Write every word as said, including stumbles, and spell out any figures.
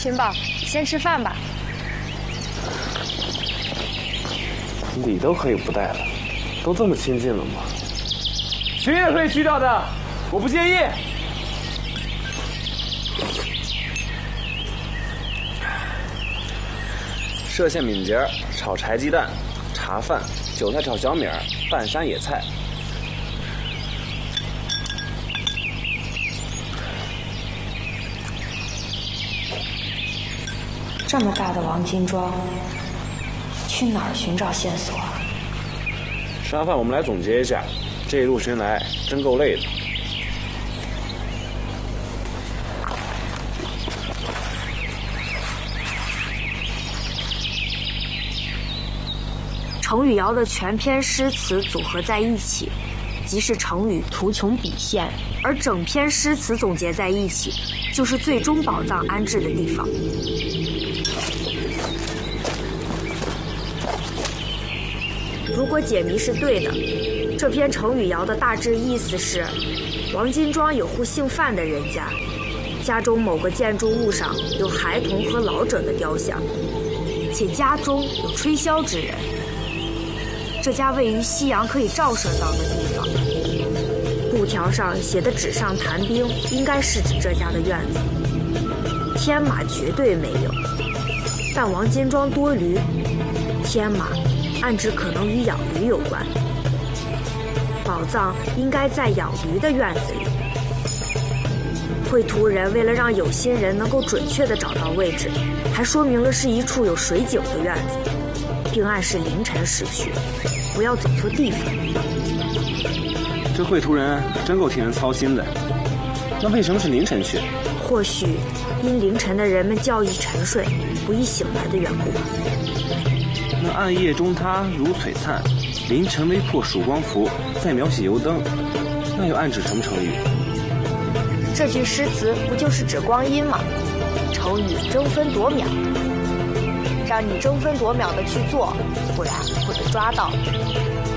寻宝，先吃饭吧。 礼都可以不带了，都这么亲近了吗？裙也可以去掉的，我不介意。歙县敏捷炒柴鸡蛋，茶饭，韭菜炒小米儿，半山野菜。 这么大的王金庄，去哪儿寻找线索啊？ 吃完饭我们来总结一下，这一路寻来真够累的。 程雨瑶的全篇诗词组合在一起，即是程雨图穷匕现，而整篇诗词总结在一起，就是最终宝藏安置的地方。如果解谜是对的，这篇程雨瑶的大致意思是：王金庄有户姓范的人家，家中某个建筑物上有孩童和老者的雕像，且家中有吹箫之人。这家位于夕阳可以照射到的地方，布条上写的纸上谈兵应该是指这家的院子。天马绝对没有，但王金庄多驴，天马暗指可能与养驴有关。宝藏应该在养驴的院子里。绘图人为了让有心人能够准确地找到位置，还说明了是一处有水井的院子，并暗示凌晨时去，不要走错地方。 这绘图人真够替人操心的。那为什么是凌晨去？ 或许因凌晨的人们觉意沉睡，不易醒来的缘故吧。 那暗夜中他如璀璨，凌晨微破曙光符，再描写油灯，那又暗指什么成语？ 这句诗词不就是指光阴吗？成语争分夺秒，让你争分夺秒的去做，不然会被抓到。